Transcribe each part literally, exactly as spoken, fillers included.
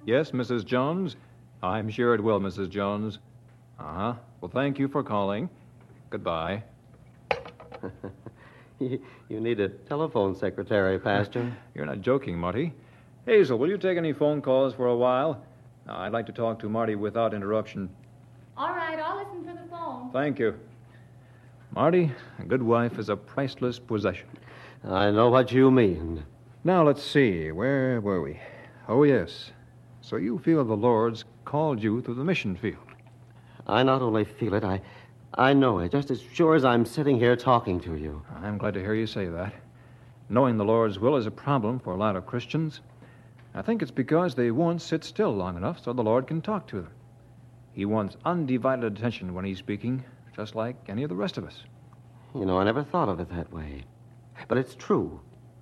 Yes, Missus Jones? I'm sure it will, Missus Jones. Uh-huh. Well, thank you for calling. Goodbye. You need a telephone secretary, Pastor. You're not joking, Marty. Hazel, will you take any phone calls for a while? Uh, I'd like to talk to Marty without interruption. All right, I'll listen for the phone. Thank you. Marty, a good wife is a priceless possession. I know what you mean. Now, let's see. Where were we? Oh, yes. So you feel the Lord's called you to the mission field. I not only feel it, I, I know it, just as sure as I'm sitting here talking to you. I'm glad to hear you say that. Knowing the Lord's will is a problem for a lot of Christians. I think it's because they won't sit still long enough so the Lord can talk to them. He wants undivided attention when he's speaking, just like any of the rest of us. You know, I never thought of it that way. But it's true.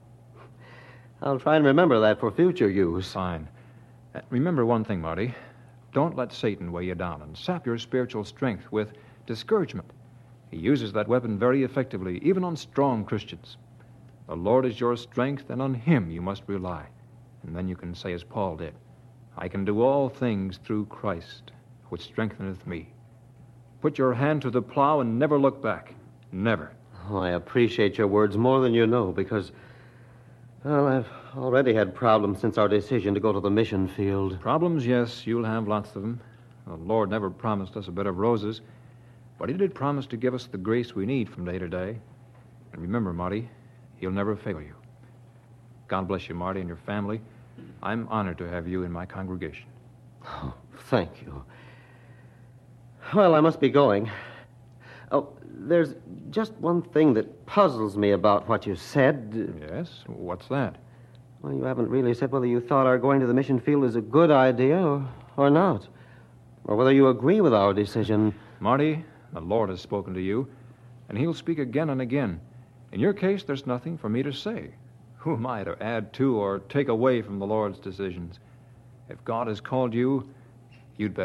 I'll try and remember that for future use. Fine. Uh, remember one thing, Marty. Don't let Satan weigh you down and sap your spiritual strength with discouragement. He uses that weapon very effectively, even on strong Christians. The Lord is your strength, and on him you must rely. And then you can say as Paul did, I can do all things through Christ, which strengtheneth me. Put your hand to the plow and never look back. Never. Oh, I appreciate your words more than you know, because, well, I've already had problems since our decision to go to the mission field. Problems, yes, you'll have lots of them. The Lord never promised us a bed of roses, but he did promise to give us the grace we need from day to day. And remember, Marty, he'll never fail you. God bless you, Marty, and your family. I'm honored to have you in my congregation. Oh, thank you. Well, I must be going. Oh, there's just one thing that puzzles me about what you said. Yes? What's that? Well, you haven't really said whether you thought our going to the mission field is a good idea or, or not. Or whether you agree with our decision. Marty, the Lord has spoken to you, and he'll speak again and again. In your case, there's nothing for me to say. Who am I to add to or take away from the Lord's decisions? If God has called you, you'd better